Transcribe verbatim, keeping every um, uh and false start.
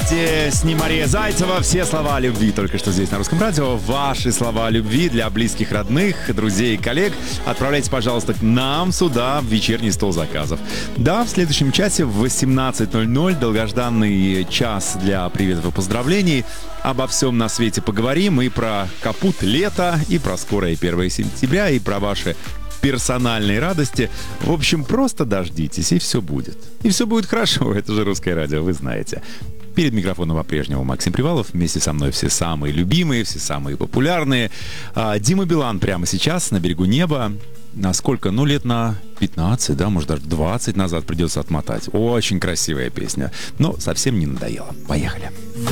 вместе с ним Мария Зайцева. Все слова о любви только что здесь на Русском радио. Ваши слова о любви для близких, родных, друзей и коллег отправляйте, пожалуйста, к нам сюда в вечерний стол заказов. Да, в следующем часе в восемнадцать ноль ноль долгожданный час для приветов и поздравлений. Обо всем на свете поговорим. И про капут лета, и про скорое первое сентября, и про ваши персональные радости. В общем, просто дождитесь, и все будет. И все будет хорошо. Это же Русское радио, вы знаете. Перед микрофоном по-прежнему Максим Привалов. Вместе со мной все самые любимые, все самые популярные. А, Дима Билан прямо сейчас на берегу неба. На сколько? Ну, лет на пятнадцать, да, может, даже двадцать назад придется отмотать. Очень красивая песня, но совсем не надоело. Поехали.